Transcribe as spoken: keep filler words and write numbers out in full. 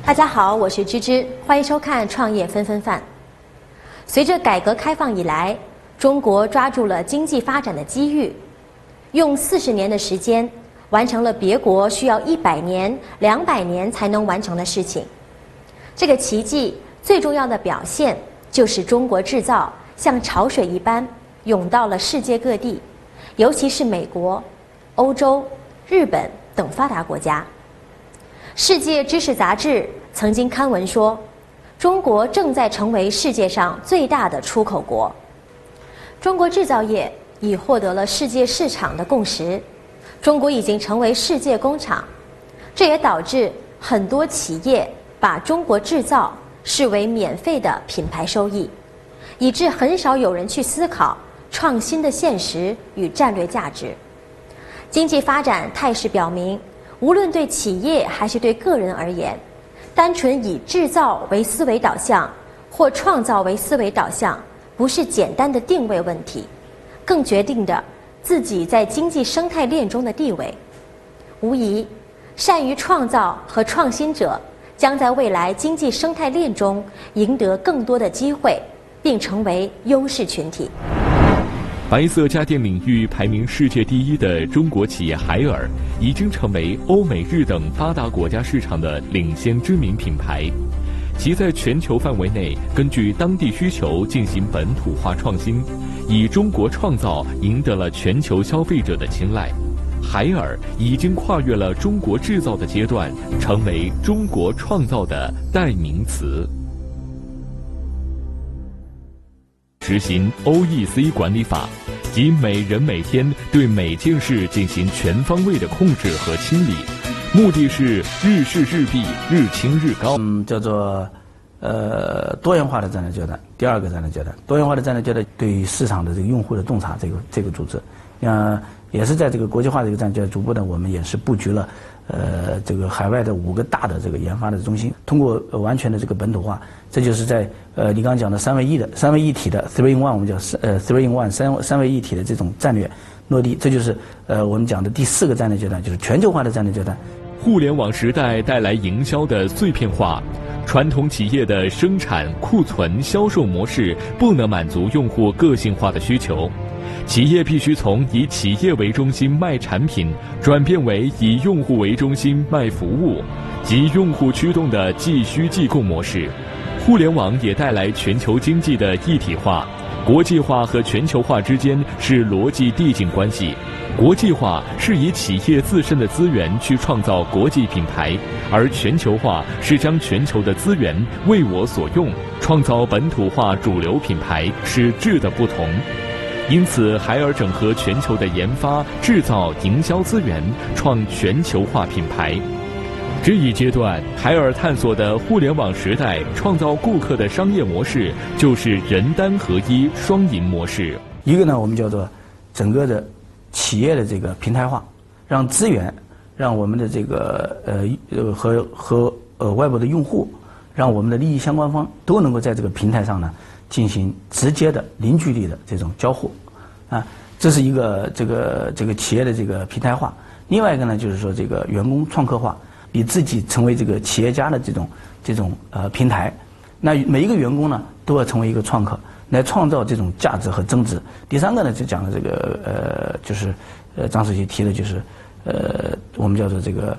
大家好，我是芝芝，欢迎收看《创业分分饭》。随着改革开放以来，中国抓住了经济发展的机遇，用四十年的时间完成了别国需要一百年、两百年才能完成的事情。这个奇迹最重要的表现就是中国制造像潮水一般涌到了世界各地，尤其是美国、欧洲、日本等发达国家。世界知识杂志曾经刊文说，中国正在成为世界上最大的出口国。中国制造业已获得了世界市场的共识，中国已经成为世界工厂，这也导致很多企业把中国制造视为免费的品牌收益，以致很少有人去思考创新的现实与战略价值。经济发展态势表明，无论对企业还是对个人而言，单纯以制造为思维导向或创造为思维导向，不是简单的定位问题，更决定着自己在经济生态链中的地位。无疑，善于创造和创新者将在未来经济生态链中赢得更多的机会，并成为优势群体。 白色家电领域排名世界第一的中国企业海尔，已经成为欧美日等发达国家市场的领先知名品牌。其在全球范围内根据当地需求进行本土化创新，以中国创造赢得了全球消费者的青睐。海尔已经跨越了中国制造的阶段，成为中国创造的代名词。执行 O E C 管理法，即每人每天对每件事进行全方位的控制和清理，目的是日事日毕，日清日高。 嗯，叫做呃多元化的战略决断。第二个战略决断，多元化的战略决断对于市场的这个用户的洞察这个这个组织，呃，也是在这个国际化的这个战略逐步的，我们也是布局了呃这个海外的五个大的这个研发的中心，通过完全的这个本土化，这就是在呃你刚刚讲的三位一的三位一体的 three in one， 我们叫呃 three in one 三三位一体的这种战略落地，这就是呃我们讲的第四个战略阶段，就是全球化的战略阶段。 互联网时代带来营销的碎片化，传统企业的生产、库存、销售模式不能满足用户个性化的需求。企业必须从以企业为中心卖产品，转变为以用户为中心卖服务，即用户驱动的即需即供模式。互联网也带来全球经济的一体化，国际化和全球化之间是逻辑递进关系。国际化是以企业自身的资源去创造国际品牌，而全球化是将全球的资源为我所用，创造本土化主流品牌，是质的不同。因此，海尔整合全球的研发、制造、营销资源，创全球化品牌。这一阶段，海尔探索的互联网时代创造顾客的商业模式，就是人单合一双赢模式。 一个呢，我们叫做整个的企业的这个平台化，让资源，让我们的这个呃呃和和呃外部的用户，让我们的利益相关方都能够在这个平台上呢进行直接的零距离的这种交互，啊，这是一个这个这个企业的这个平台化。另外一个呢，就是说这个员工创客化，以自己成为这个企业家的这种这种呃平台。那每一个员工呢，都要成为一个创客，来创造这种价值和增值。第三个呢，就讲了这个呃，就是呃张主席提的就是呃，我们叫做这个